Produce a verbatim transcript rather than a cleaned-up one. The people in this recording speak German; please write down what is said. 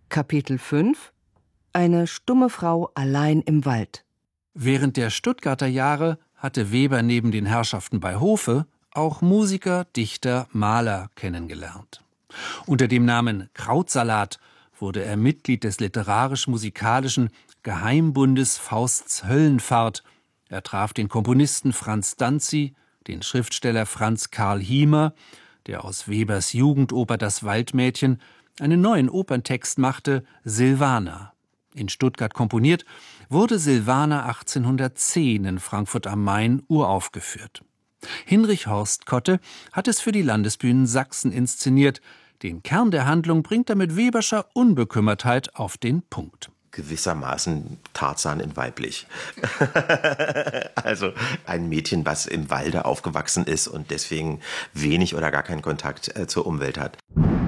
Kapitel fünf: Eine stumme Frau allein im Wald. Während der Stuttgarter Jahre hatte Weber neben den Herrschaften bei Hofe auch Musiker, Dichter, Maler kennengelernt. Unter dem Namen Krautsalat wurde er Mitglied des literarisch-musikalischen Geheimbundes Fausts Höllenfahrt. Er traf den Komponisten Franz Danzi, den Schriftsteller Franz Karl Hiemer, der aus Webers Jugendoper Das Waldmädchen einen neuen Operntext machte, Silvana. In Stuttgart komponiert, wurde Silvana achtzehnhundertzehn in Frankfurt am Main uraufgeführt. Hinrich Horst Kotte hat es für die Landesbühnen Sachsen inszeniert. Den Kern der Handlung bringt er mit Weberscher Unbekümmertheit auf den Punkt. Gewissermaßen Tarzan in weiblich. Also ein Mädchen, was im Walde aufgewachsen ist und deswegen wenig oder gar keinen Kontakt äh, zur Umwelt hat.